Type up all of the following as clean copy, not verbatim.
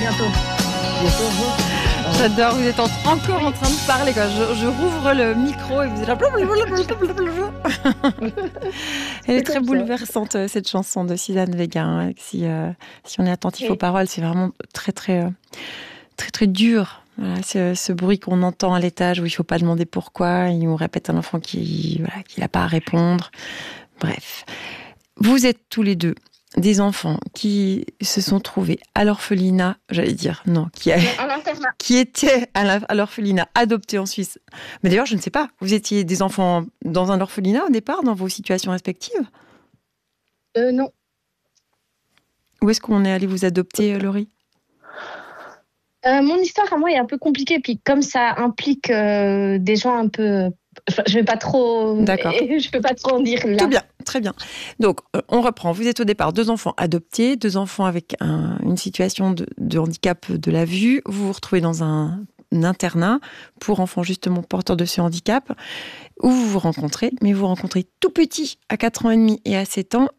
bientôt. J'adore, vous êtes encore en train de parler. Quoi. Je rouvre le micro et vous êtes là. Elle est très bouleversante, cette chanson de Suzanne Vega. Hein. Si on est attentif aux paroles, c'est vraiment très, très, très, très dur. Voilà, ce bruit qu'on entend à l'étage où il ne faut pas demander pourquoi. Et on répète à l'enfant qu'il n'a pas à répondre. Bref. Vous êtes tous les deux des enfants qui se sont trouvés à l'orphelinat, qui étaient à l'orphelinat, adoptés en Suisse. Mais d'ailleurs, je ne sais pas, vous étiez des enfants dans un orphelinat au départ, dans vos situations respectives ? Non. Où est-ce qu'on est allé vous adopter, Laurie ? Mon histoire à moi est un peu compliquée, puis comme ça implique des gens un peu... Je vais pas trop. D'accord. Je peux pas trop en dire là. Tout bien, très bien. Donc, on reprend. Vous êtes au départ 2 enfants adoptés, 2 enfants avec une situation de handicap de la vue. Vous vous retrouvez dans un internat pour enfants justement porteurs de ce handicap, où vous vous rencontrez, mais vous vous rencontrez tout petit, à 4 ans et demi et à 7 ans,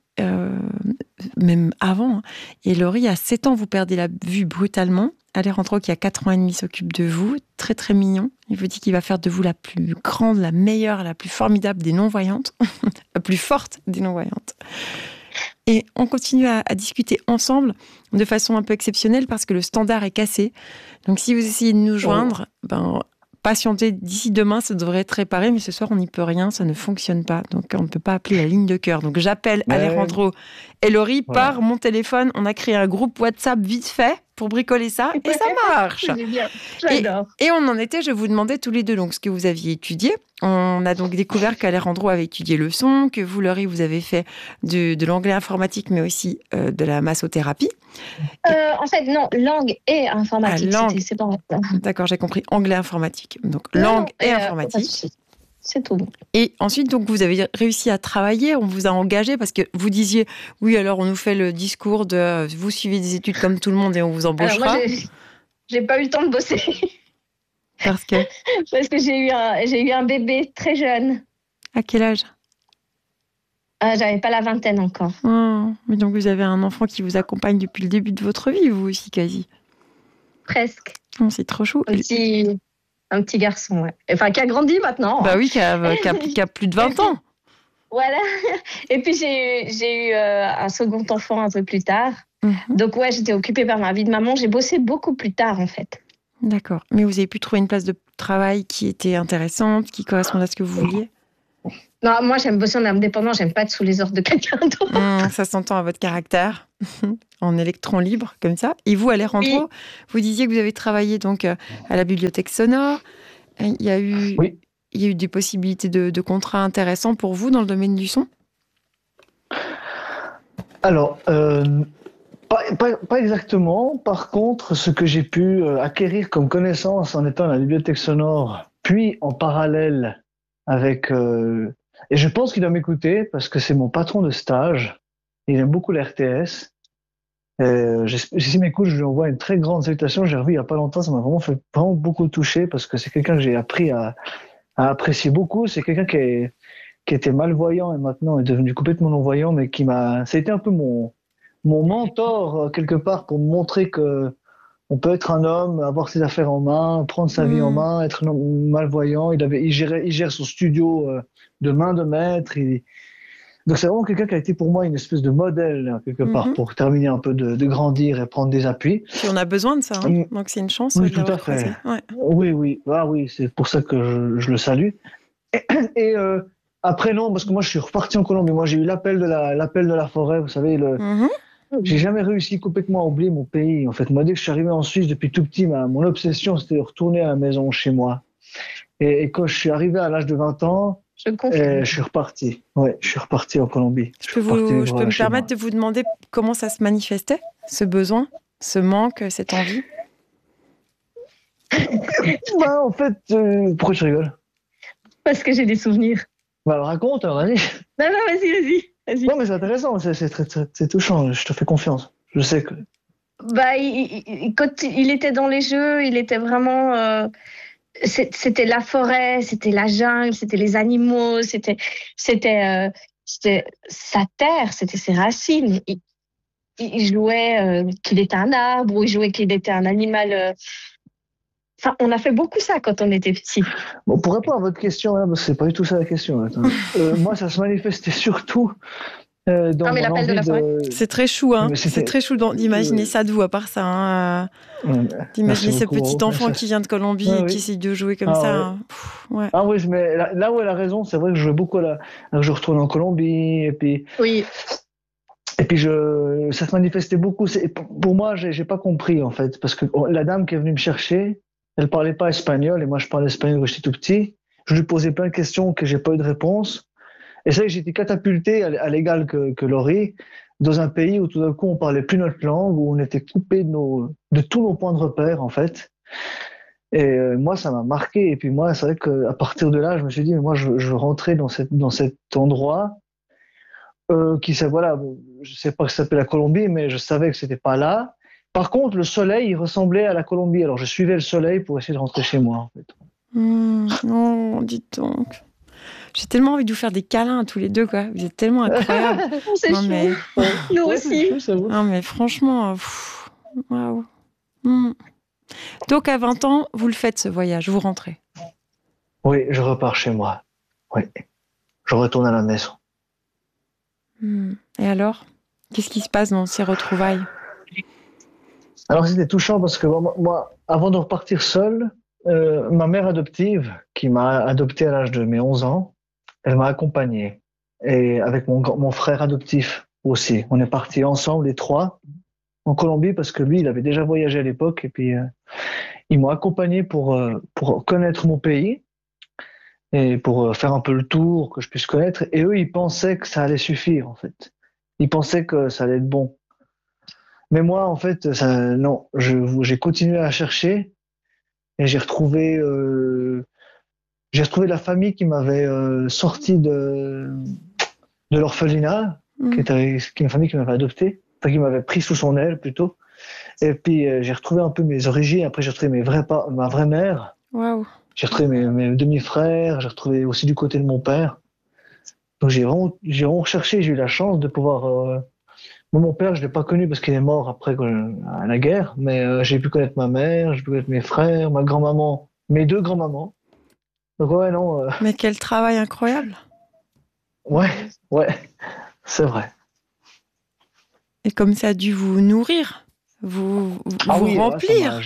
même avant. Et Laurie, à 7 ans, vous perdez la vue brutalement. Alejandro, qui a 4 ans et demi, s'occupe de vous. Très, très mignon. Il vous dit qu'il va faire de vous la plus grande, la meilleure, la plus formidable des non-voyantes. La plus forte des non-voyantes. Et on continue à discuter ensemble de façon un peu exceptionnelle parce que le standard est cassé. Donc, si vous essayez de nous joindre, patientez. D'ici demain, ça devrait être réparé. Mais ce soir, on n'y peut rien. Ça ne fonctionne pas. Donc, on ne peut pas appeler la ligne de cœur. Donc, j'appelle Alejandro et Laurie par mon téléphone. On a créé un groupe WhatsApp vite fait pour bricoler ça, et ça marche. J'adore. Et on en était, je vous demandais tous les deux donc ce que vous aviez étudié. On a donc découvert qu'Alejandro avait étudié le son, que vous, Laurie, vous avez fait de l'anglais informatique, mais aussi de la massothérapie. En fait, non, langue et informatique. C'est pas vrai. D'accord, j'ai compris. Anglais informatique. Donc, langue et informatique. C'est tout bon. Et ensuite, donc, vous avez réussi à travailler, on vous a engagé parce que vous disiez, oui, alors on nous fait le discours de vous suivez des études comme tout le monde et on vous embauchera. Alors moi, j'ai pas eu le temps de bosser. Parce que j'ai eu un bébé très jeune. À quel âge ? J'avais pas la vingtaine encore. Oh, mais donc vous avez un enfant qui vous accompagne depuis le début de votre vie, vous aussi, quasi. Presque. Oh, c'est trop chou. Un petit garçon, ouais. Enfin, qui a grandi maintenant. Bah oui, qui a plus de 20 ans. Voilà. Et puis, j'ai eu un second enfant un peu plus tard. Mm-hmm. Donc, ouais, j'étais occupée par ma vie de maman. J'ai bossé beaucoup plus tard, en fait. D'accord. Mais vous avez pu trouver une place de travail qui était intéressante, qui correspondait à ce que vous vouliez ? Non, moi, j'aime bosser en indépendant. J'aime pas être sous les ordres de quelqu'un d'autre. Ça s'entend à votre caractère, en électron libre, comme ça. Et vous, Alejandro, vous disiez que vous avez travaillé donc à la bibliothèque sonore. Il y a eu des possibilités de contrats intéressants pour vous dans le domaine du son ? Alors, pas exactement. Par contre, ce que j'ai pu acquérir comme connaissance en étant à la bibliothèque sonore, puis en parallèle avec... et je pense qu'il doit m'écouter parce que c'est mon patron de stage. Il aime beaucoup la RTS. S'il m'écoute, je lui envoie une très grande salutation. J'ai revu il n'y a pas longtemps. Ça m'a vraiment beaucoup touché parce que c'est quelqu'un que j'ai appris à apprécier beaucoup. C'est quelqu'un qui était malvoyant et maintenant est devenu complètement non-voyant, mais ça a été un peu mon mentor quelque part pour me montrer que on peut être un homme, avoir ses affaires en main, prendre sa vie en main, être un homme malvoyant. Il gère son studio de main de maître. Donc c'est vraiment quelqu'un qui a été pour moi une espèce de modèle quelque part pour terminer un peu de grandir et prendre des appuis. Et on a besoin de ça, hein. Donc c'est une chance. Oui, tout à fait. Ouais. Oui, c'est pour ça que je le salue. Et après non, parce que moi je suis reparti en Colombie. Moi j'ai eu l'appel de la forêt, vous savez J'ai jamais réussi complètement à oublier mon pays. En fait, moi, dès que je suis arrivé en Suisse depuis tout petit, mon obsession, c'était de retourner à la maison, chez moi. Et quand je suis arrivé à l'âge de 20 ans, je suis reparti. Ouais, je suis reparti en Colombie. Je peux me permettre de vous demander comment ça se manifestait, ce besoin, ce manque, cette envie ? En fait, pourquoi tu rigoles ? Parce que j'ai des souvenirs. Alors raconte, vas-y. Non, vas-y. Non, mais c'est intéressant, c'est touchant, je te fais confiance. Je sais que... Quand il était dans les jeux, il était vraiment... c'était la forêt, c'était la jungle, c'était les animaux, c'était sa terre, c'était ses racines. il jouait qu'il était un arbre, ou il jouait qu'il était un animal. Enfin, on a fait beaucoup ça quand on était petit. Bon, pour répondre à votre question, hein, parce que c'est pas du tout ça la question. Moi, ça se manifestait surtout dans mais mon l'appel de la forêt. C'est très chou, hein. C'est très chou d'imaginer ça de vous, à part ça. Hein. D'imaginer ce petit enfant qui vient de Colombie et qui essaye de jouer comme ça. Ouais. Hein. Ouais. Ah oui, mais là où elle a raison, c'est vrai que je jouais beaucoup je retournais en Colombie, et puis... Oui. Et puis ça se manifestait beaucoup. Pour moi, j'ai pas compris, en fait, parce que la dame qui est venue me chercher, elle parlait pas espagnol, et moi je parlais espagnol quand j'étais tout petit. Je lui posais plein de questions que j'ai pas eu de réponse. Et c'est vrai que j'ai été catapulté à l'égal que Laurie, dans un pays où tout d'un coup on parlait plus notre langue, où on était coupé de tous nos points de repère, en fait. Et moi, ça m'a marqué. Et puis moi, c'est vrai qu'à partir de là, je me suis dit, mais moi, je rentrais dans cet endroit voilà, je sais pas que ça s'appelle la Colombie, mais je savais que c'était pas là. Par contre, le soleil, il ressemblait à la Colombie. Alors, je suivais le soleil pour essayer de rentrer chez moi, en fait. Oh, dites donc. J'ai tellement envie de vous faire des câlins à tous les deux, quoi. Vous êtes tellement incroyables. C'est chou. Mais... Nous aussi. Non, mais franchement, waouh. Donc, à 20 ans, vous le faites, ce voyage, vous rentrez. Oui, je repars chez moi. Oui. Je retourne à la maison. Et alors, qu'est-ce qui se passe dans ces retrouvailles? Alors, c'était touchant parce que moi, avant de repartir seul, ma mère adoptive, qui m'a adopté à l'âge de mes 11 ans, elle m'a accompagné. Et avec mon frère adoptif aussi. On est partis ensemble, les trois, en Colombie, parce que lui, il avait déjà voyagé à l'époque. Et puis, ils m'ont accompagné pour connaître mon pays et pour faire un peu le tour, que je puisse connaître. Et eux, ils pensaient que ça allait suffire, en fait. Ils pensaient que ça allait être bon. Mais moi, en fait, non. J'ai continué à chercher et j'ai retrouvé la famille qui m'avait sorti de l'orphelinat, qui est une famille qui m'avait adopté, enfin qui m'avait pris sous son aile plutôt. Et puis j'ai retrouvé un peu mes origines. Après, j'ai retrouvé ma vraie mère. Waouh. J'ai retrouvé mes demi-frères. J'ai retrouvé aussi du côté de mon père. Donc j'ai vraiment recherché. J'ai eu la chance de pouvoir. Moi, mon père, je l'ai pas connu parce qu'il est mort après à la guerre. Mais j'ai pu connaître ma mère, j'ai pu connaître mes frères, ma grand-maman, mes deux grands-mamans. Donc ouais, non. Mais quel travail incroyable. Ouais, c'est vrai. Et comme ça a dû vous nourrir, vous remplir.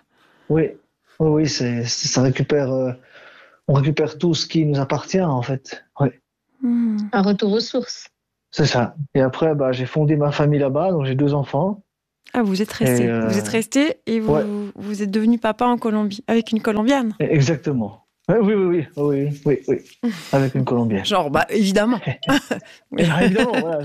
Oui, ça récupère. On récupère tout ce qui nous appartient, en fait. Ouais. Un retour aux sources. C'est ça. Et après, j'ai fondé ma famille là-bas, donc j'ai 2 enfants. Ah, vous êtes resté. Vous êtes resté et vous êtes devenu papa en Colombie, avec une Colombienne. Exactement. Oui. Avec une Colombienne. Genre, évidemment. Évidemment, voilà.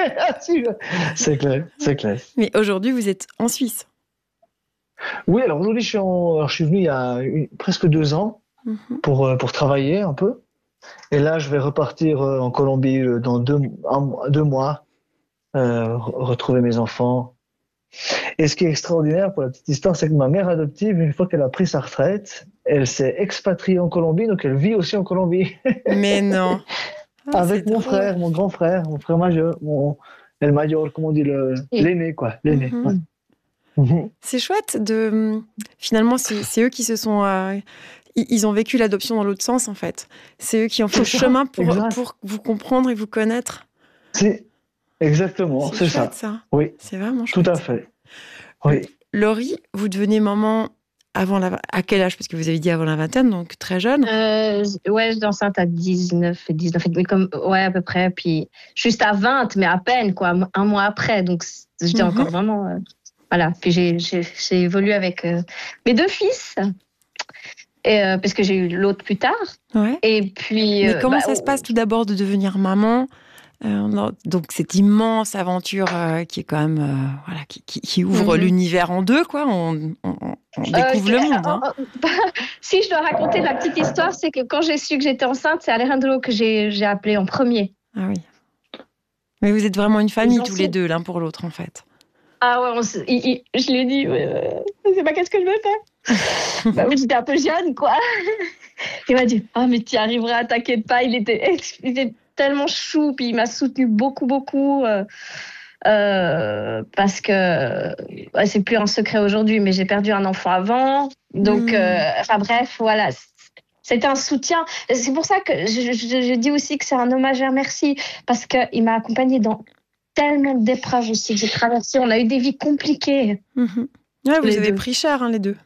C'est clair. Mais aujourd'hui, vous êtes en Suisse. Oui, alors aujourd'hui, je suis venu il y a presque 2 ans pour travailler un peu. Et là, je vais repartir en Colombie dans 2 mois, retrouver mes enfants. Et ce qui est extraordinaire pour la petite histoire, c'est que ma mère adoptive, une fois qu'elle a pris sa retraite, elle s'est expatriée en Colombie, donc elle vit aussi en Colombie. Mais non. Avec mon frère, mon grand frère, mon frère majeur, el mayor, comment on dit, l'aîné, quoi, l'aîné. C'est chouette finalement, c'est eux qui se sont... Ils ont vécu l'adoption dans l'autre sens, en fait. C'est eux qui ont fait le chemin pour vous comprendre et vous connaître. C'est exactement, c'est chouette, ça. Oui. C'est vraiment chouette. Tout à fait. Oui. Laurie, vous devenez maman à quel âge? Parce que vous avez dit avant la vingtaine, donc très jeune. J'étais enceinte à 19 et à peu près. Puis juste à 20, mais à peine, quoi, un mois après. Donc, j'étais encore vraiment... voilà. Puis j'ai évolué avec mes 2 fils. Parce que j'ai eu l'autre plus tard. Ouais. Et puis, mais comment ça se passe tout d'abord de devenir maman? Donc cette immense aventure qui est quand même qui ouvre l'univers en 2, quoi. On découvre le monde. Hein. Si je dois raconter la petite histoire, c'est que quand j'ai su que j'étais enceinte, c'est Alejandro que j'ai appelé en premier. Ah oui. Mais vous êtes vraiment une famille tous les deux, l'un pour l'autre, en fait. Ah ouais, je lui ai dit, je sais pas qu'est-ce que je veux faire. Oui, j'étais un peu jeune, quoi. Il m'a dit, mais tu y arriveras, t'inquiète pas. Il était tellement chou, puis il m'a soutenu beaucoup. parce que c'est plus un secret aujourd'hui, mais j'ai perdu un enfant avant. Donc, enfin bref, voilà. C'était un soutien. C'est pour ça que je dis aussi que c'est un hommage et un merci, parce qu'il m'a accompagnée dans tellement d'épreuves aussi que j'ai traversées. On a eu des vies compliquées. Ouais, vous avez pris cher, hein, les deux.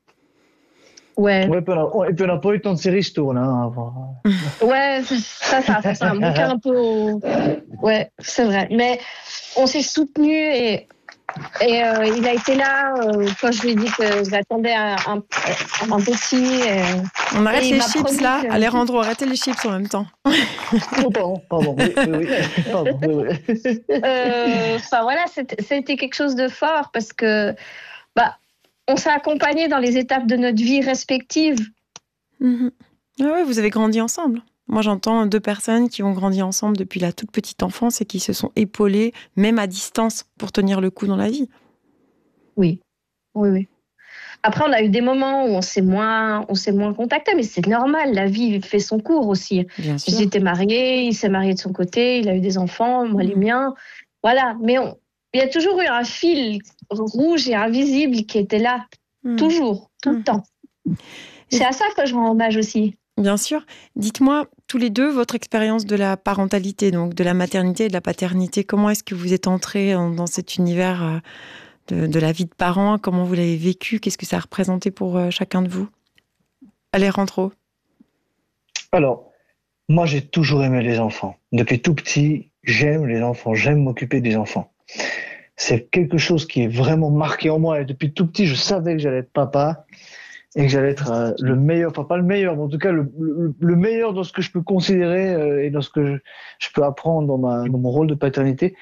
Ouais. Ouais, et puis on n'a pas eu tant de séries tournes. Hein, avant. Ouais, ça fait un bouquin un peu. Ouais, c'est vrai. Mais on s'est soutenus et il a été là quand je lui ai dit que j'attendais un petit. On arrête les chips là. Alejandro, arrêtez les chips en même temps. Pardon. Oui. Pardon, oui. Enfin voilà, c'était quelque chose de fort parce que on s'est accompagnés dans les étapes de notre vie respectives. Ah ouais, vous avez grandi ensemble. Moi, j'entends 2 personnes qui ont grandi ensemble depuis la toute petite enfance et qui se sont épaulées, même à distance, pour tenir le coup dans la vie. Oui. Après, on a eu des moments où on s'est moins contactés, mais c'est normal, la vie fait son cours aussi. Bien sûr. J'étais mariée, il s'est marié de son côté, il a eu des enfants, moi les miens. Voilà, mais il y a toujours eu un fil rouge et invisible qui était là, toujours, tout le temps. C'est à ça que je rends hommage aussi. Bien sûr. Dites-moi, tous les deux, votre expérience de la parentalité, donc de la maternité et de la paternité, comment est-ce que vous êtes entrés dans cet univers de la vie de parents? Comment vous l'avez vécu? Qu'est-ce que ça a représenté pour chacun de vous? Alejandro. Alors, moi, j'ai toujours aimé les enfants. Depuis tout petit, j'aime les enfants, j'aime m'occuper des enfants. C'est quelque chose qui est vraiment marqué en moi. Et depuis tout petit, je savais que j'allais être papa et que j'allais être le meilleur, enfin pas le meilleur, mais en tout cas le meilleur dans ce que je peux considérer et dans ce que je peux apprendre dans mon rôle de paternité.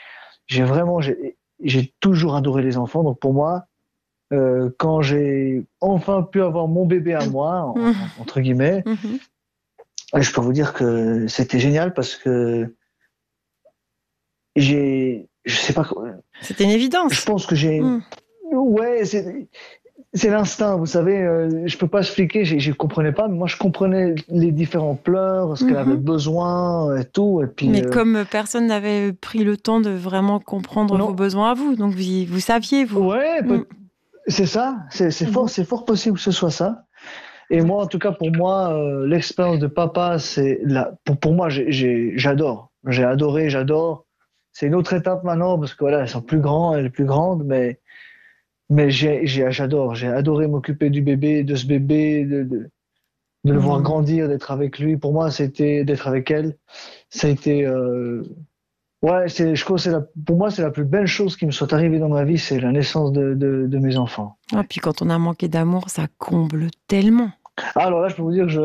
J'ai toujours adoré les enfants. Donc pour moi, quand j'ai enfin pu avoir mon bébé à moi, entre guillemets, je peux vous dire que c'était génial parce que je sais pas. C'était une évidence. Je pense que ouais, c'est l'instinct, vous savez. Je peux pas expliquer, je comprenais pas, mais moi je comprenais les différents pleurs, ce qu'elle avait besoin et tout. Et puis, mais comme personne n'avait pris le temps de vraiment comprendre vos besoins à vous, donc vous saviez, vous. Ouais, c'est ça. C'est fort possible que ce soit ça. Et moi, en tout cas, pour moi, l'expérience de papa, pour moi, j'adore. J'ai adoré, j'adore. C'est une autre étape maintenant parce que voilà, elles sont plus grands, elle est plus grande, mais j'adore. J'ai adoré m'occuper du bébé, de ce bébé, de le voir grandir, d'être avec lui. Pour moi, c'était d'être avec elle. Ça a été, ouais, je crois que pour moi, c'est la plus belle chose qui me soit arrivée dans ma vie, c'est la naissance de mes enfants. Ah, puis quand on a manqué d'amour, ça comble tellement. Alors là, je peux vous dire que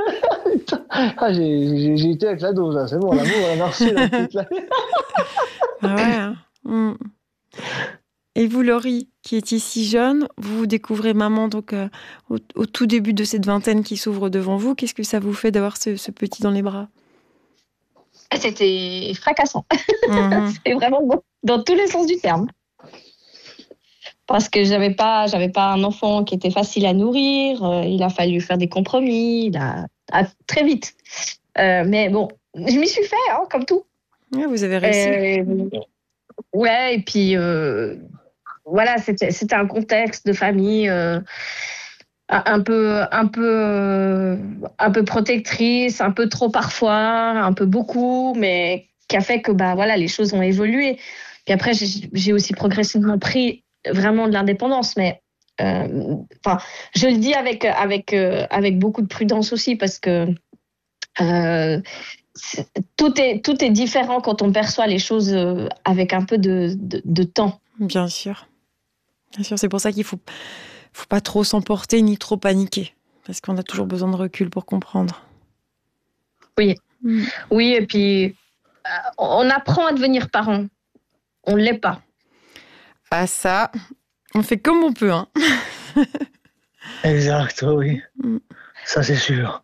j'ai été avec la dose, là. C'est bon, l'amour, elle a marché, la petite, là. Ah ouais, hein. Et vous, Laurie, qui étiez si jeune, vous découvrez maman donc au tout début de cette vingtaine qui s'ouvre devant vous. Qu'est-ce que ça vous fait d'avoir ce petit dans les bras? C'était fracassant. C'était vraiment bon, dans tous les sens du terme. Parce que j'avais pas un enfant qui était facile à nourrir. Il a fallu faire des compromis. Très vite. Mais bon, je m'y suis fait, hein, comme tout. Ouais, vous avez réussi. Ouais, et puis voilà, c'était un contexte de famille un peu protectrice, un peu trop parfois, un peu beaucoup, mais qui a fait que voilà, les choses ont évolué. Puis après, j'ai aussi progressivement pris vraiment de l'indépendance, mais je le dis avec beaucoup de prudence aussi parce que tout est différent quand on perçoit les choses avec un peu de temps. Bien sûr, c'est pour ça qu'il faut pas trop s'emporter ni trop paniquer, parce qu'on a toujours besoin de recul pour comprendre. Oui, oui, et puis on apprend à devenir parent, on l'est pas. Ah ça, on fait comme on peut, hein. Exact, oui. Ça c'est sûr.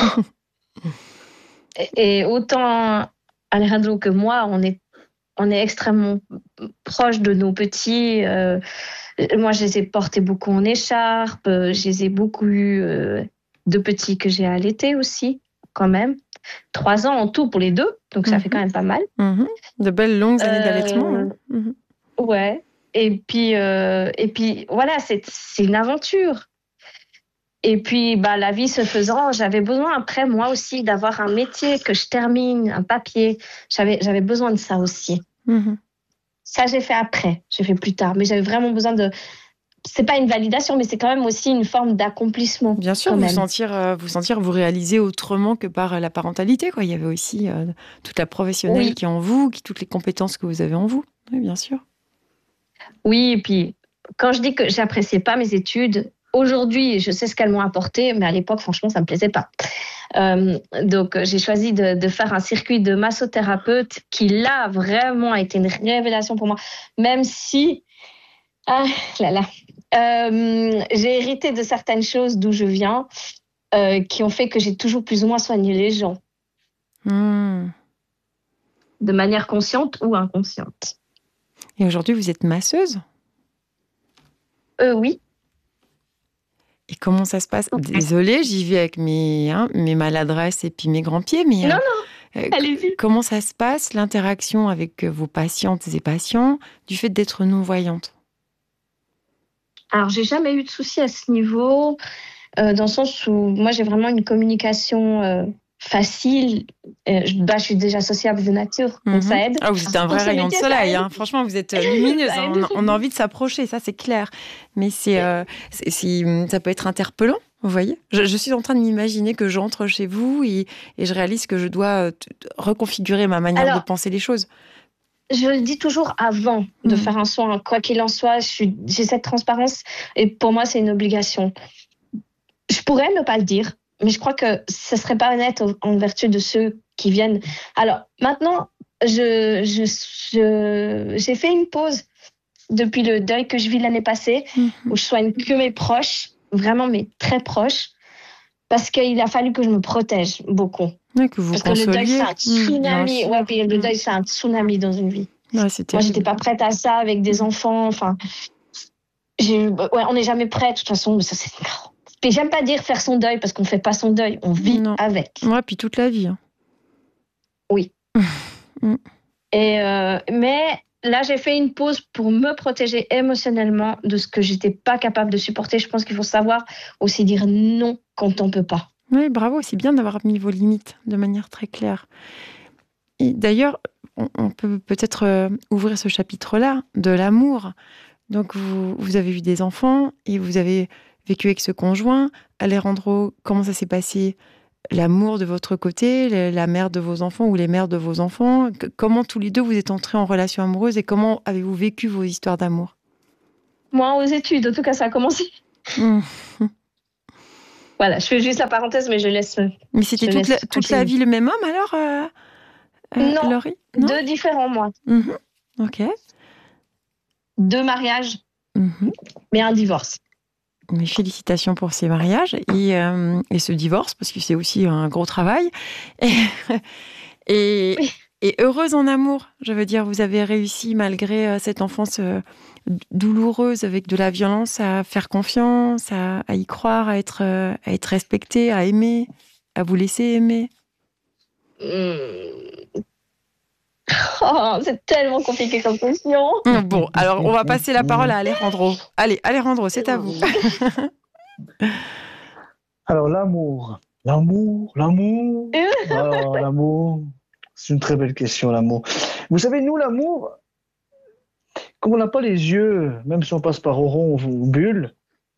Et autant Alejandro que moi, on est extrêmement proches de nos petits. Moi, je les ai portés beaucoup en écharpe. Je les ai beaucoup eu de petits que j'ai allaités aussi, quand même. 3 ans en tout pour les deux, donc ça fait quand même pas mal. De belles longues années d'allaitement. Ouais. Et puis voilà, c'est une aventure. Et puis, la vie se faisant, j'avais besoin après, moi aussi, d'avoir un métier, que je termine, un papier. J'avais besoin de ça aussi. Mhm. Ça, j'ai fait après, j'ai fait plus tard. Mais j'avais vraiment besoin de... C'est pas une validation, mais c'est quand même aussi une forme d'accomplissement. Bien sûr, quand vous même. sentir vous réaliser autrement que par la parentalité, quoi. Il y avait aussi toute la professionnelle Oui. qui est en vous, toutes les compétences que vous avez en vous. Oui, bien sûr. Oui, et puis, quand je dis que j'appréciais pas mes études, aujourd'hui, je sais ce qu'elles m'ont apporté, mais à l'époque, franchement, ça me plaisait pas. Donc, j'ai choisi de faire un circuit de massothérapeute qui, là, vraiment a été une révélation pour moi. Même si, ah là là, j'ai hérité de certaines choses d'où je viens, qui ont fait que j'ai toujours plus ou moins soigné les gens, de manière consciente ou inconsciente. Et aujourd'hui, vous êtes masseuse? Oui. Et comment ça se passe? Désolée, j'y vais avec mes maladresses et puis mes grands pieds, mais Non, allez-y. comment ça se passe, l'interaction avec vos patientes et patients, du fait d'être non-voyante? Alors, j'ai jamais eu de soucis à ce niveau, dans le sens où moi, j'ai vraiment une communication facile. Je suis déjà sociable de nature, donc ça aide. Ah, vous êtes un vrai rayon de soleil, hein. Franchement, vous êtes lumineuse. Ça Hein. aide. On a envie de s'approcher, ça c'est clair. Mais ça peut être interpellant, vous voyez. Je suis en train de m'imaginer que j'entre chez vous et je réalise que je dois reconfigurer ma manière de penser les choses. Je le dis toujours avant de faire un soin. Quoi qu'il en soit, j'ai cette transparence et pour moi, c'est une obligation. Je pourrais ne pas le dire, mais je crois que ce serait pas honnête en vertu de ceux qui viennent. Alors, maintenant, j'ai fait une pause depuis le deuil que je vis l'année passée, où je soigne que mes proches, vraiment mes très proches, parce qu'il a fallu que je me protège beaucoup. Ouais, que vous parce que le deuil, c'est un tsunami. Puis le deuil, c'est un tsunami dans une vie. Ouais, moi, j'étais pas prête à ça avec des enfants. Enfin, on n'est jamais prêt, de toute façon. Mais ça, c'est... Et j'aime pas dire faire son deuil, parce qu'on fait pas son deuil, on vit avec. Ouais, puis toute la vie. Hein. Oui. Mais là, j'ai fait une pause pour me protéger émotionnellement de ce que j'étais pas capable de supporter. Je pense qu'il faut savoir aussi dire non quand on peut pas. Oui, bravo, c'est bien d'avoir mis vos limites de manière très claire. Et d'ailleurs, on peut peut-être ouvrir ce chapitre-là de l'amour. Donc, vous avez eu des enfants et vous avez vécu avec ce conjoint. Alejandro, comment ça s'est passé? L'amour de votre côté, la mère de vos enfants ou les mères de vos enfants? Comment tous les deux vous êtes entrés en relation amoureuse et comment avez-vous vécu vos histoires d'amour? Moi, aux études, en tout cas, ça a commencé. Voilà, je fais juste la parenthèse, mais je laisse. Mais c'était toute la vie le même homme alors, non, Laurie? Non, 2 différents mois. Ok. 2 mariages, mais un divorce. Mes félicitations pour ces mariages et ce divorce, parce que c'est aussi un gros travail. Et heureuse en amour, je veux dire, vous avez réussi, malgré cette enfance douloureuse avec de la violence, à faire confiance, à y croire, à être respectée, à aimer, à vous laisser aimer. Oh, c'est tellement compliqué comme question. Bon, alors on va passer la parole à Alejandro. Allez, Alejandro, c'est à vous. Alors, l'amour. Alors, l'amour, c'est une très belle question, l'amour. Vous savez, nous, l'amour, comme on n'a pas les yeux, même si on passe par rond ou bulle,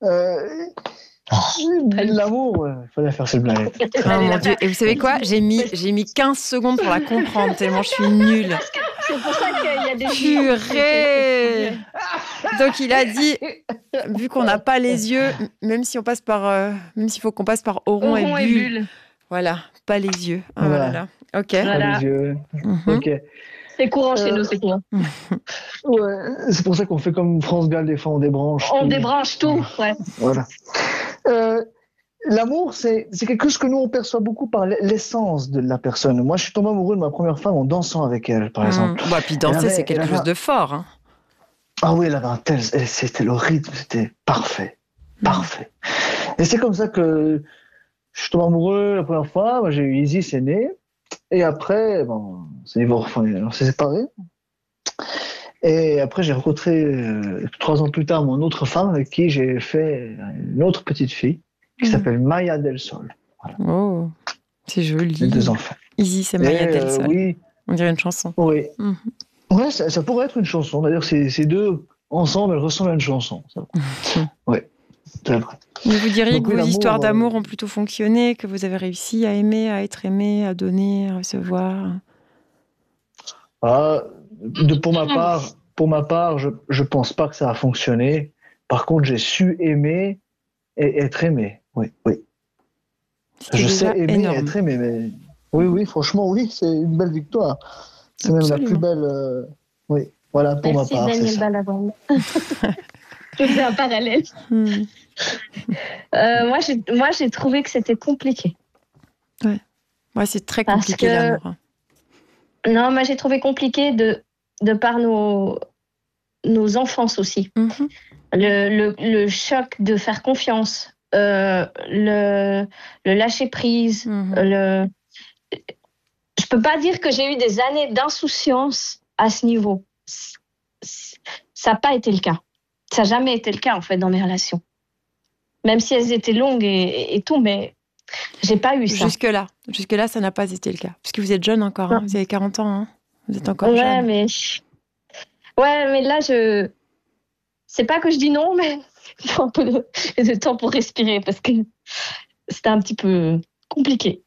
l'amour, il fallait faire cette blague. Oh mon Dieu, et vous savez quoi? J'ai mis 15 secondes pour la comprendre, tellement je suis nulle. C'est pour ça qu'il y a des Purée. Donc il a dit, vu qu'on n'a pas les yeux, même s'il faut qu'on passe par rond et bulle. Voilà, pas les yeux. Oh là là. Ok. Pas les yeux. Ok. C'est courant chez nous, c'est courant. Ouais, c'est pour ça qu'on fait comme France Gall, des fois on débranche. On débranche tout, ouais. Voilà. L'amour, c'est quelque chose que nous on perçoit beaucoup par l'essence de la personne. Moi, je suis tombé amoureux de ma première femme en dansant avec elle, par exemple. Bah, puis danser, c'est quelque chose de fort. Hein. Ah oui, elle avait c'était le rythme, c'était parfait. Et c'est comme ça que je suis tombé amoureux la première fois. Moi, j'ai eu Izzy, c'est né. Et après, on s'est séparés. Et après, j'ai rencontré 3 ans plus tard mon autre femme avec qui j'ai fait une autre petite fille qui s'appelle Maya Del Sol. Voilà. Oh, c'est joli. Les 2 enfants. Ici, c'est Maya Del Sol. Oui. On dirait une chanson. Oui. Ouais, ça pourrait être une chanson. D'ailleurs, ces deux ensemble, elles ressemblent à une chanson. Oui, c'est vrai. Mais vous diriez Donc, que vos histoires d'amour ont ont plutôt fonctionné, que vous avez réussi à aimer, à être aimé, à donner, à recevoir. Pour ma part, je pense pas que ça a fonctionné. Par contre, j'ai su aimer et être aimé. Oui. Je sais aimer énorme. et être aimé. Mais oui, franchement, oui, c'est une belle victoire. C'est même la plus belle. Oui, voilà, pour ma part. Merci Daniel Balavoine. Je fais un parallèle. Moi, j'ai trouvé que c'était compliqué. Ouais, c'est très compliqué l'amour. Non, moi j'ai trouvé compliqué de par nos enfances aussi. Le choc de faire confiance, le lâcher prise. Je peux pas dire que j'ai eu des années d'insouciance à ce niveau. Ça n'a pas été le cas. Ça n'a jamais été le cas en fait dans mes relations. Même si elles étaient longues et tout, mais j'ai pas eu ça. Jusque-là, ça n'a pas été le cas. Parce que vous êtes jeune encore, hein, vous avez 40 ans, hein, vous êtes encore jeune. Mais là, c'est pas que je dis non, mais il faut un peu de temps pour respirer parce que c'était un petit peu compliqué.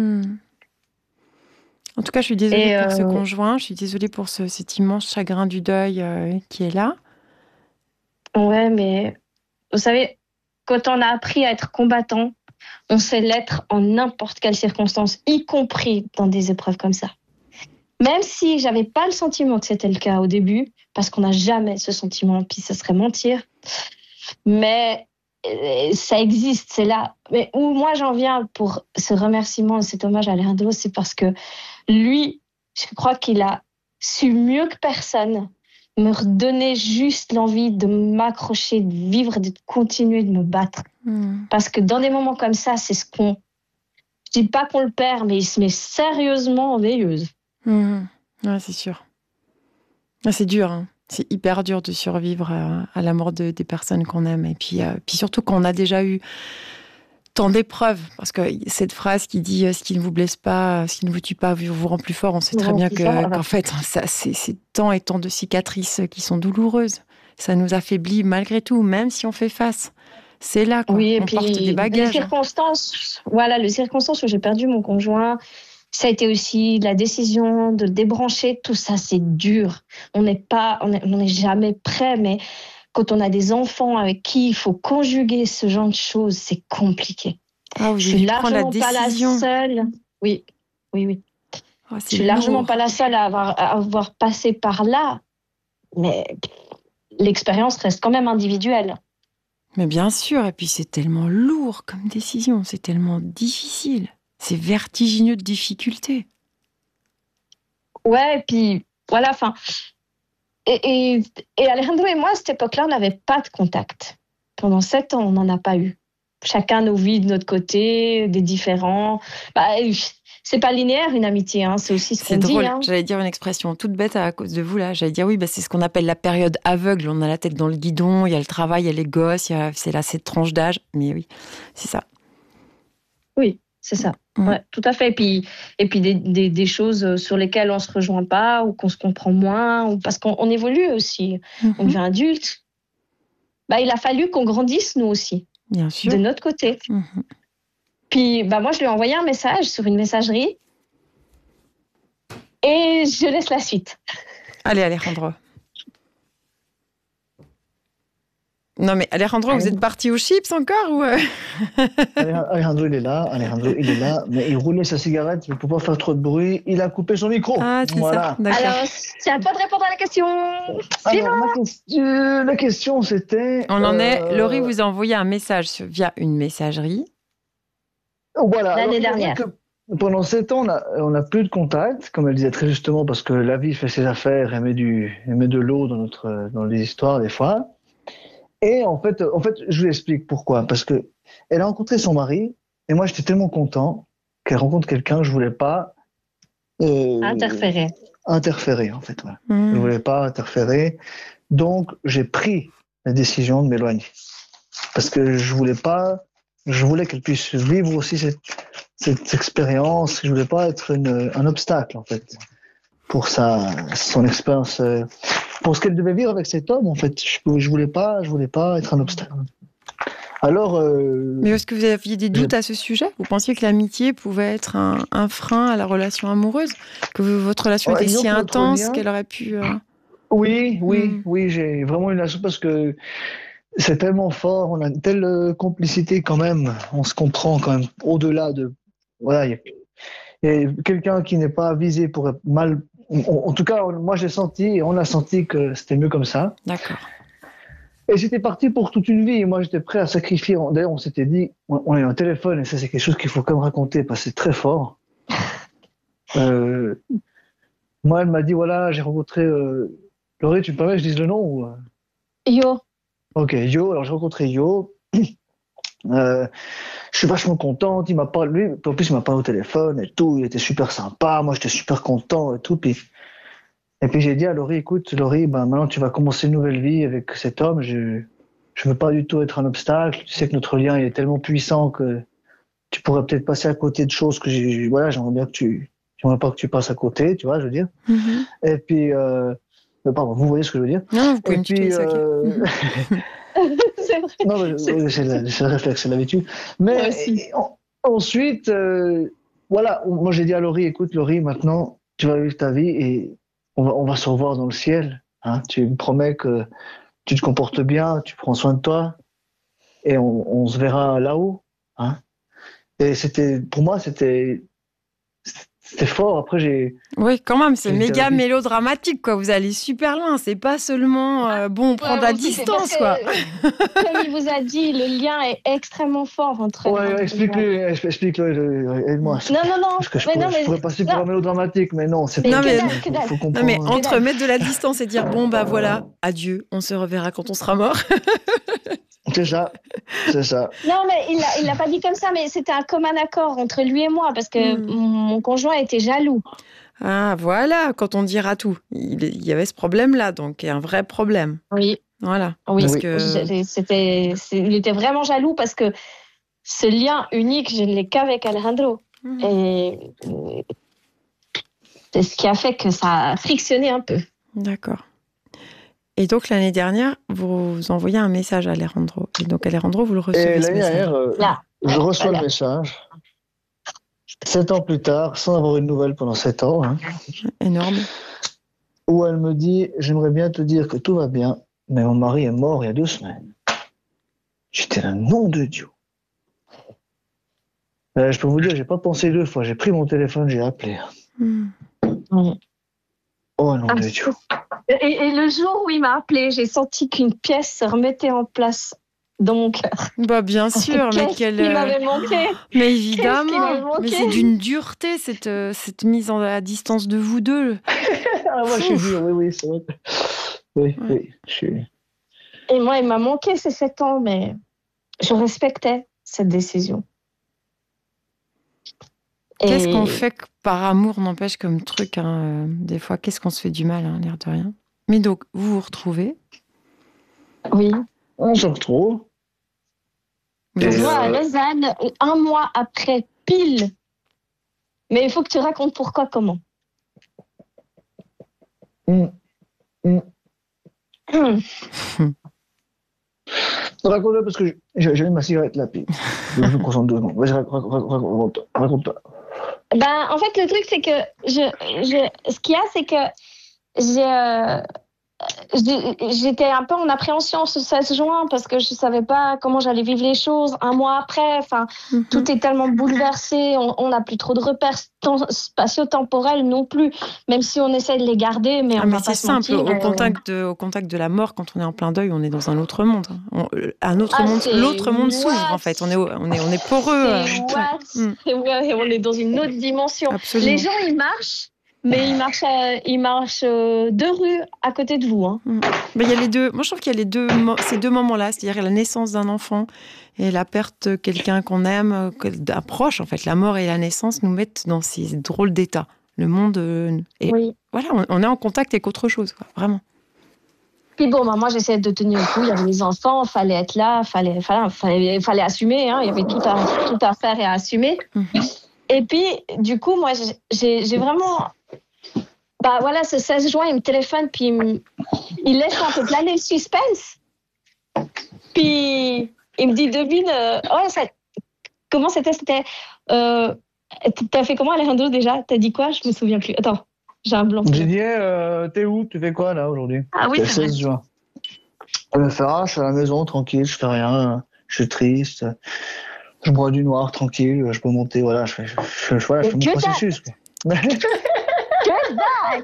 En tout cas, je suis désolée pour ce conjoint, je suis désolée pour cet immense chagrin du deuil qui est là. Ouais, mais vous savez, quand on a appris à être combattant, on sait l'être en n'importe quelle circonstance, y compris dans des épreuves comme ça. Même si j'avais pas le sentiment que c'était le cas au début, parce qu'on n'a jamais ce sentiment, puis ça serait mentir. Mais ça existe, c'est là. Mais où moi j'en viens pour ce remerciement, cet hommage à Alejandro, c'est parce que lui, je crois qu'il a su mieux que personne me redonner juste l'envie de m'accrocher, de vivre, de continuer de me battre. Parce que dans des moments comme ça, c'est ce qu'on... Je dis pas qu'on le perd, mais il se met sérieusement en veilleuse. Ouais, c'est sûr. C'est dur, hein. C'est hyper dur de survivre à la mort des personnes qu'on aime. Et puis surtout quand on a déjà eu tant d'épreuves. Parce que cette phrase qui dit « ce qui ne vous blesse pas, ce qui ne vous tue pas, vous rend plus fort », on sait très bien qu'en fait, ça, c'est tant et tant de cicatrices qui sont douloureuses. Ça nous affaiblit malgré tout, même si on fait face. C'est là, quoi. Oui, et on puis, porte des bagages. Les circonstances où j'ai perdu mon conjoint, ça a été aussi la décision de débrancher. Tout ça, c'est dur. On n'est jamais prêt, mais quand on a des enfants avec qui il faut conjuguer ce genre de choses, c'est compliqué. Je suis largement pas la seule. Oui. Je suis largement pas la seule à avoir passé par là, mais l'expérience reste quand même individuelle. Mais bien sûr, et puis c'est tellement lourd comme décision, c'est tellement difficile, c'est vertigineux de difficulté. Ouais, et puis voilà, enfin... Et Alejandro et moi, à cette époque-là, on n'avait pas de contact. Pendant 7 ans, on n'en a pas eu. Chacun nos vies de notre côté, des différents... c'est pas linéaire, une amitié, hein. C'est aussi ce qu'on dit. C'est drôle, j'allais dire une expression toute bête à cause de vous, là. J'allais dire, oui, c'est ce qu'on appelle la période aveugle. On a la tête dans le guidon, il y a le travail, il y a les gosses, c'est là cette tranche d'âge. Mais oui, c'est ça. Oui, c'est ça. Ouais, tout à fait. Et puis des choses sur lesquelles on ne se rejoint pas ou qu'on se comprend moins, ou parce qu'on évolue aussi. On devient adulte. Il a fallu qu'on grandisse, nous aussi. Bien sûr. De notre côté. Puis, moi, je lui ai envoyé un message sur une messagerie et je laisse la suite. Allez, Alejandro. Non, mais Alejandro, vous êtes parti aux chips encore ou Alejandro, il est là, mais il roulait sa cigarette, il ne peut pas faire trop de bruit, il a coupé son micro. Ah, c'est ça, d'accord. Alors, c'est à toi de répondre à la question. Alors, la question, c'était... On en est... Laurie vous a envoyé un message via une messagerie. Voilà. L'année dernière. Pendant 7 ans, on n'a plus de contact, comme elle disait très justement, parce que la vie fait ses affaires, elle met de l'eau dans les histoires des fois. Et en fait, je vous explique pourquoi. Parce que elle a rencontré son mari, et moi j'étais tellement content qu'elle rencontre quelqu'un, je voulais pas interférer. interférer, en fait. Voilà. Je ne voulais pas interférer. Donc, j'ai pris la décision de m'éloigner. Parce que je voulais qu'elle puisse vivre aussi cette expérience. Je voulais pas être un obstacle, en fait, pour son expérience, pour ce qu'elle devait vivre avec cet homme, en fait. Je voulais pas être un obstacle. Alors. Mais est-ce que vous aviez des doutes à ce sujet ? Vous pensiez que l'amitié pouvait être un frein à la relation amoureuse ? Que votre relation était si intense qu'elle aurait pu. Oui, j'ai vraiment une relation parce que c'est tellement fort, on a une telle complicité quand même, on se comprend quand même au-delà de. Voilà, il y a quelqu'un qui n'est pas visé pour être mal. En tout cas, moi j'ai senti, et on a senti que c'était mieux comme ça. D'accord. Et j'étais parti pour toute une vie. Et moi, j'étais prêt à sacrifier. D'ailleurs, on s'était dit, on a eu un téléphone, et ça, c'est quelque chose qu'il faut quand même raconter, parce que c'est très fort. Moi, elle m'a dit, voilà, j'ai rencontré... Laurie, tu me permets que je dise le nom ou... Yo. Ok, Yo. Alors, j'ai rencontré Yo. Je suis vachement contente. Il m'a parlé, lui, en plus, il m'a parlé au téléphone et tout. Il était super sympa. Moi, j'étais super content et tout. Et puis j'ai dit à Laurie, écoute, Laurie, maintenant tu vas commencer une nouvelle vie avec cet homme. Je veux pas du tout être un obstacle. Tu sais que notre lien il est tellement puissant que tu pourrais peut-être passer à côté de choses que j'aimerais pas que tu passes à côté, tu vois, je veux dire. Mm-hmm. Et puis, pardon, vous voyez ce que je veux dire. Non, vous pouvez me tutoyer, c'est ok. C'est vrai. Non, mais c'est le réflexe, c'est l'habitude. Mais ensuite, voilà, moi j'ai dit à Laurie, écoute, Laurie, maintenant tu vas vivre ta vie et on va se revoir dans le ciel. Hein. Tu me promets que tu te comportes bien, tu prends soin de toi et on se verra là-haut. Hein. Et pour moi, c'était fort. Après, Oui, quand même, c'est méga mélodramatique, quoi. Vous allez super loin. C'est pas seulement, on prend de la distance, quoi. Comme il vous a dit, le lien est extrêmement fort entre eux. Ouais, explique-le, aide-moi. Non. Parce que je pourrais passer pour un mélodramatique, mais non, c'est pas faut comprendre. Non, mais entre mettre de la distance et dire, bon, bah voilà, adieu, on se reverra quand on sera mort. C'est ça. Non, mais il l'a pas dit comme ça, mais c'était un commun accord entre lui et moi, parce que mon conjoint était jaloux. Ah, voilà, quand on dira tout. Il y avait ce problème-là, donc il y a un vrai problème. Oui. Voilà. Oui, parce que... il était vraiment jaloux parce que ce lien unique, je ne l'ai qu'avec Alejandro. Et c'est ce qui a fait que ça a frictionné un peu. D'accord. Et donc, l'année dernière, vous envoyez un message à Alejandro. Et donc, Alejandro, vous le recevez. Et l'année dernière, je reçois le message. 7 ans plus tard, sans avoir une nouvelle pendant 7 ans. Hein, énorme. Où elle me dit, j'aimerais bien te dire que tout va bien, mais mon mari est mort il y a 2 semaines. J'étais là, nom de Dieu. Je peux vous dire, j'ai pas pensé 2 fois. J'ai pris mon téléphone, j'ai appelé. Oh, nom de Dieu. Et le jour où il m'a appelé, j'ai senti qu'une pièce se remettait en place dans mon cœur. Bah bien sûr, mais qui m'avait manqué. Mais évidemment, mais c'est d'une dureté cette mise à distance de vous deux. Moi je suis dur, oui, c'est vrai. Oui, je suis. Et moi, il m'a manqué ces 7 ans, mais je respectais cette décision. Qu'est-ce qu'on fait par amour, n'empêche, comme truc, hein, des fois, qu'est-ce qu'on se fait du mal, hein, l'air de rien. Mais donc, vous vous retrouvez. Oui. On se retrouve. Je vois à Lausanne, 1 mois après, pile. Mais il faut que tu racontes pourquoi, comment. Raconte-le parce que j'ai mis ma cigarette là, puis je me concentre 2 secondes. Vas-y, raconte-toi. En fait, le truc, c'est que ce qu'il y a, c'est que j'étais un peu en appréhension ce 16 juin parce que je savais pas comment j'allais vivre les choses 1 mois après. Enfin, tout est tellement bouleversé. On n'a plus trop de repères spatio-temporels non plus, même si on essaie de les garder. Mais c'est simple. Au contact de la mort, quand on est en plein deuil, on est dans un autre monde. L'autre monde s'ouvre en fait. On est poreux. On est dans une autre dimension. Absolument. Les gens, ils marchent. Mais il marche 2 rues à côté de vous. Hein. Mais il y a les deux. Moi, je trouve qu'il y a ces 2 moments-là, c'est-à-dire la naissance d'un enfant et la perte de quelqu'un qu'on aime, d'un proche. En fait, la mort et la naissance nous mettent dans ces drôles d'états. Le monde est... Oui. Voilà, on est en contact avec autre chose, quoi, vraiment. Puis bon, moi, j'essayais de tenir le coup. Il y avait les enfants, fallait être là, fallait assumer. Hein. Il y avait tout à faire et à assumer. Et puis, du coup, moi, j'ai vraiment... Bah voilà, ce 16 juin, il me téléphone, puis il laisse un peu planer le suspense. Puis, il me dit, devine... comment c'était t'as fait comment, Alejandro, déjà? T'as dit quoi? Je me souviens plus. Attends, j'ai un blanc. J'ai dit, t'es où? Tu fais quoi, là, aujourd'hui? Ah oui, c'est le 16 juin. Je vais faire, je suis à la maison, tranquille, je fais rien, je suis triste, je bois du noir, tranquille, je peux monter, voilà, je fais mon processus. Quoi. Que dalle!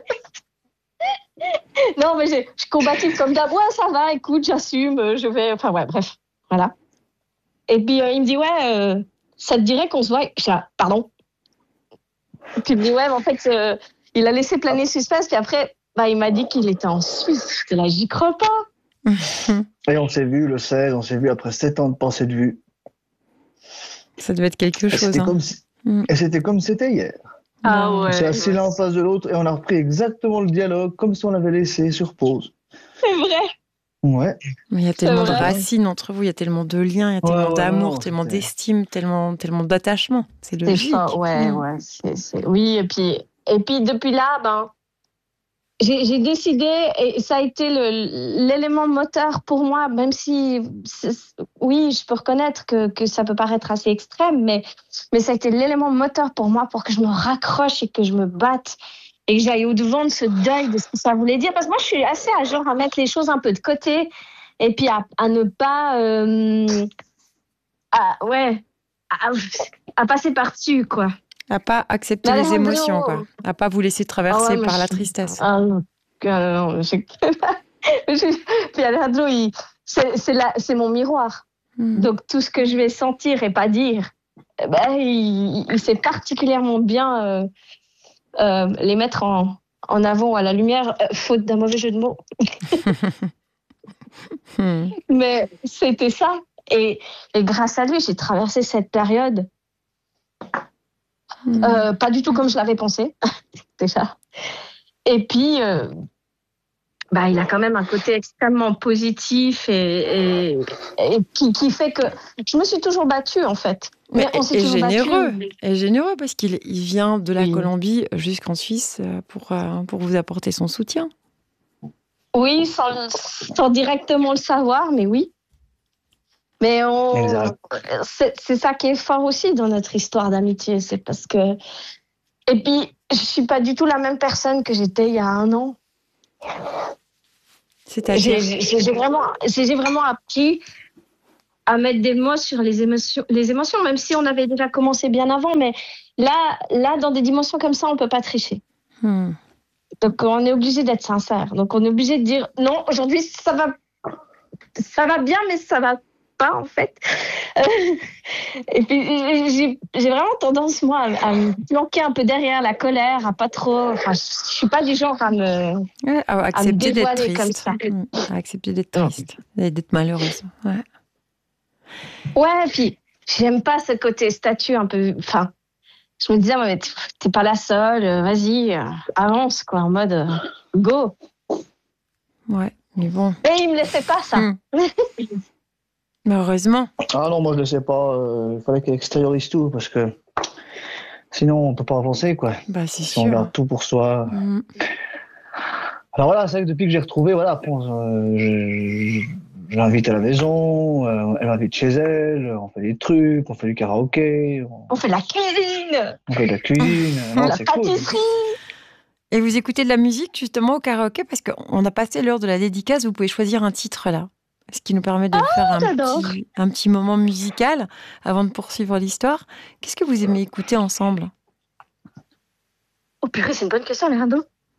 Non, mais je suis combative comme d'hab. Ouais, ça va, écoute, j'assume, je vais... Enfin, ouais, bref, voilà. Et puis, il me dit, ouais, ça te dirait qu'on se voit? Je dis, pardon? Puis il me dit, ouais, mais en fait, il a laissé planer le suspense, puis après, il m'a dit qu'il était en Suisse. J'étais là, j'y crois pas. Et on s'est vu le 16, on s'est vu après 7 ans de pensée de vue. Ça devait être quelque chose. Et c'était comme si c'était hier. Ah ouais. On s'est assis l'un en face de l'autre et on a repris exactement le dialogue comme si on l'avait laissé sur pause. C'est vrai. Ouais. Mais il y a tellement de racines entre vous, il y a tellement de liens, il y a tellement d'amour, tellement d'estime, tellement d'attachement. C'est logique. C'est ça, ouais. Oui, et puis depuis là, j'ai décidé, et ça a été l'élément moteur pour moi, même si, oui, je peux reconnaître que ça peut paraître assez extrême, mais ça a été l'élément moteur pour moi pour que je me raccroche et que je me batte et que j'aille au-devant de ce deuil, de ce que ça voulait dire. Parce que moi, je suis assez à genre à mettre les choses un peu de côté et puis à ne pas... à passer par-dessus, quoi. À pas accepter les émotions, quoi. À pas vous laisser traverser par la tristesse. Ah non, non. Puis Alejandro, c'est mon miroir. Donc tout ce que je vais sentir et pas dire, il sait particulièrement bien les mettre en avant, à la lumière, faute d'un mauvais jeu de mots. Mais c'était ça. Et grâce à lui, j'ai traversé cette période pas du tout comme je l'avais pensé, déjà. Et puis, il a quand même un côté extrêmement positif et qui fait que je me suis toujours battue, en fait. Mais on s'est toujours battu. Et généreux, parce qu'il vient de la Colombie jusqu'en Suisse pour vous apporter son soutien. Oui, sans directement le savoir, mais oui. Mais c'est ça qui est fort aussi dans notre histoire d'amitié, c'est parce que... Et puis, je suis pas du tout la même personne que j'étais il y a 1 an. C'est-à-dire j'ai vraiment appris à mettre des mots sur les émotions, même si on avait déjà commencé bien avant, mais là, dans des dimensions comme ça, on peut pas tricher. Donc, on est obligé d'être sincère. Donc, on est obligé de dire, non, aujourd'hui, ça va bien, mais ça va pas, en fait. Et puis, j'ai vraiment tendance, moi, à me planquer un peu derrière la colère, à pas trop... Enfin, je suis pas du genre à me dévoiler comme ça. À accepter d'être triste et d'être malheureuse. Ouais, puis j'aime pas ce côté statut un peu... Enfin, je me disais, mais t'es pas la seule, vas-y, avance, quoi, en mode go. Ouais, mais bon... Mais il me laissait pas ça. Mais heureusement. Ah non, moi je le sais pas. Il fallait qu'elle extériorise tout parce que sinon on peut pas avancer, quoi. C'est si on garde tout pour soi. Alors voilà, c'est vrai que depuis que j'ai retrouvé, je l'invite à la maison, elle m'invite chez elle, on fait des trucs, on fait du karaoké. On fait de la cuisine. La pâtisserie. Cool. Et vous écoutez de la musique justement au karaoké parce qu'on a passé l'heure de la dédicace, vous pouvez choisir un titre là. Ce qui nous permet de faire un petit moment musical avant de poursuivre l'histoire. Qu'est-ce que vous aimez écouter ensemble? Oh purée, c'est une bonne question, Alejandro.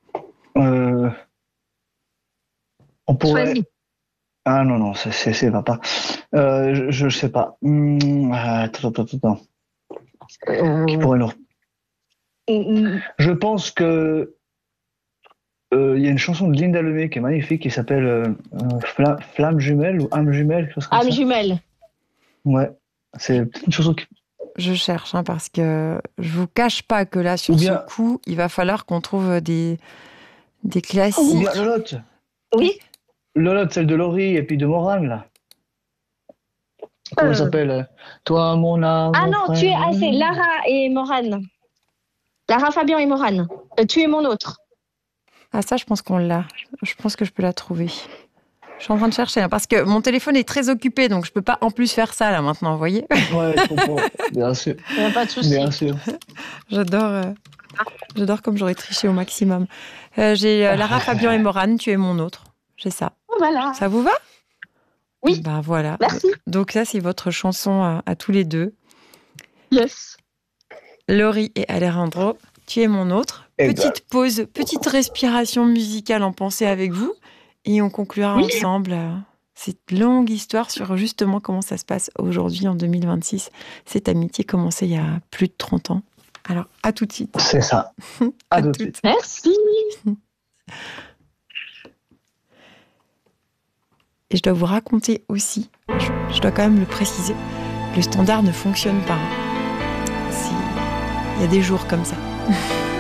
On pourrait... Choisis. Ah non, c'est pas. Je sais pas. Attends. Qui pourrait nous... Je pense que il y a une chanson de Linda Lemay qui est magnifique qui s'appelle Flamme jumelle ou âme jumelle, quelque chose comme ça. Âme jumelle. Ouais, c'est une chanson Je cherche, hein, parce que je vous cache pas que là, sur Ou bien- ce coup, il va falloir qu'on trouve des Ou classiques. bien Lolotte. Oui. Lolotte, celle de Laurie et puis de Morane, là. Comment elle s'appelle? Toi, mon âme. Ah mon non, frère. c'est Lara et Morane. Lara Fabian et Morane. Tu es mon autre. Ah, ça, je pense qu'on l'a. Je pense que je peux la trouver. Je suis en train de chercher, hein, parce que mon téléphone est très occupé, donc je peux pas en plus faire ça, là, maintenant, vous voyez. Ouais, je comprends. Bien sûr. Il n'y a pas de souci. Bien sûr. J'adore comme j'aurais triché au maximum. J'ai Lara, Fabian et Morane, tu es mon autre. J'ai ça. Voilà. Ça vous va? Oui. Ben voilà. Merci. Donc ça, c'est votre chanson à tous les deux. Yes. Laurie et Alejandro, tu es mon autre. Exact. Petite pause, petite respiration musicale en pensée avec vous. Et on conclura ensemble cette longue histoire sur justement comment ça se passe aujourd'hui en 2026. Cette amitié commencée il y a plus de 30 ans. Alors, à tout de suite. C'est ça. À tout de suite. Merci. Et je dois vous raconter aussi, je dois quand même le préciser, le standard ne fonctionne pas. Il y a des jours comme ça.